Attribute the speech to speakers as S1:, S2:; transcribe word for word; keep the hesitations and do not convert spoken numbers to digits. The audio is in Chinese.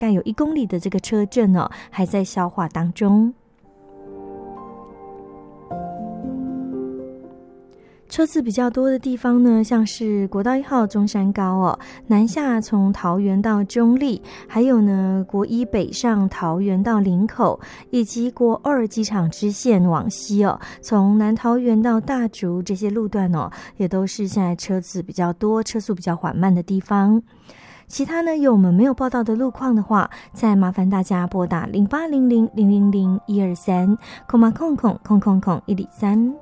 S1: 概有一公里的这个车阵哦，还在消化当中。车子比较多的地方呢，像是国道一号中山高哦，南下从桃园到中坜，还有呢国一北上桃园到林口，以及国二机场支线往西哦，从南桃园到大竹这些路段哦，也都是现在车子比较多、车速比较缓慢的地方。其他呢，有我们没有报道的路况的话，再麻烦大家拨打零八零零零零零一二三，空八空空空空空一零三。